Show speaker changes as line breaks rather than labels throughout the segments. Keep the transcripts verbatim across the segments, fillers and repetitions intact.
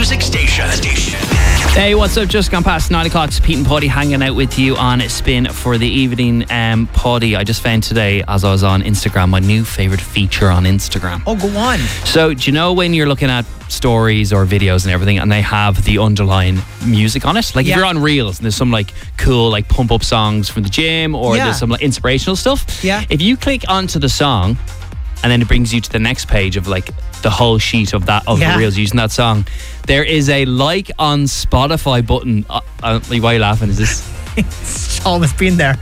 music station. Station.
Hey, what's up? Just gone past nine o'clock. It's Pete and Poddy hanging out with you on Spin for the evening. Um, Poddy, I just found today, as I was on Instagram, my new favourite feature on Instagram.
Oh, go on.
So, do you know when you're looking at stories or videos and everything and they have the underlying music on it? Like
Yeah.
if you're on Reels and there's some like cool like pump up songs from the gym or
Yeah.
there's some like inspirational stuff.
Yeah.
If you click onto the song and then it brings you to the next page of like the whole sheet of that of
Yeah.
the Reels using that song, there is a like on Spotify button. Uh, uh, like, why are you laughing? Is this?
It's almost been there.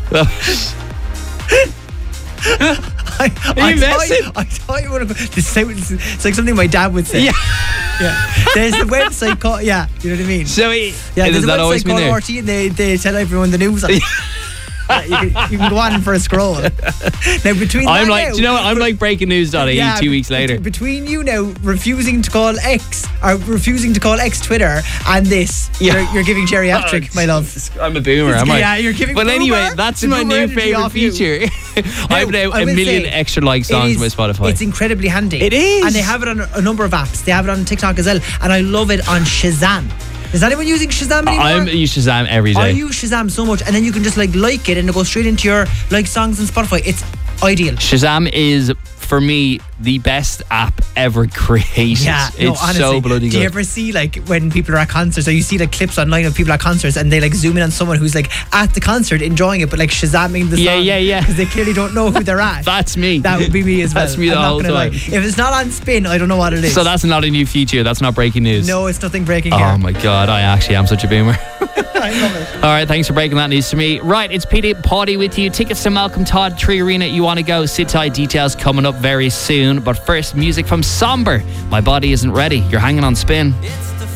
I,
Are
I
you
thought,
messing?
I thought you would have. This sounds- It's like something my dad would say.
Yeah.
Yeah. There's the website called. Yeah, you know what I mean.
So it,
Yeah,
has
there's a
that
website
always been
called
there?
R T, and they, they tell everyone the news on it. Yeah, you, can, you can go on for a scroll. Now between
I'm
that
like,
now,
do you know what? I'm like breaking news on
yeah,
two weeks later.
bet- Between you now refusing to call X or refusing to call X Twitter and this,
Yeah.
you're, you're giving geriatric, my love.
I'm a boomer, am I?
Yeah, you're giving
But
boomer
anyway, that's
the
my
boomer
new
energy
favourite
off you.
feature. I have now
I
a
will
million
say,
extra like
it
songs on my
is-
Spotify.
It's incredibly handy.
It is.
And they have it on a, a number of apps. They have it on TikTok as well. And I love it on Shazam. Is anyone using Shazam anymore?
I'm use Shazam every day.
I use Shazam so much, and then you can just like like it and it goes straight into your like songs on Spotify. It's ideal.
Shazam is, for me, the best app ever created.
Yeah,
it's
no, honestly,
so bloody
do you
good.
ever see like when people are at concerts, or you see like clips online of people at concerts, and they like zoom in on someone who's like at the concert enjoying it, but like Shazamming the song?
Yeah, yeah, yeah.
Because they clearly don't know who they're at.
That's me.
That would be me as well.
That's me the
I'm not
whole
gonna lie.
time.
If it's not on Spin, I don't know what it is.
So that's not a new feature. That's not breaking news.
No, it's nothing breaking
Oh
here.
my god, I actually am such a boomer.
I love it.
All right, thanks for breaking that news to me. Right, it's P D Poddy with you. Tickets to Malcolm Todd Tree Arena. You want to go? Sit tight. Details coming up very soon. But first, music from Somber. My Body Isn't Ready. You're hanging on Spin.
It's